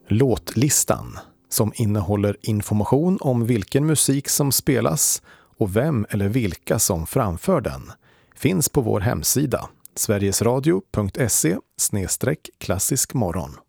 Låtlistan, som innehåller information om vilken musik som spelas och vem eller vilka som framför den, finns på vår hemsida sverigesradio.se/klassiskmorgon.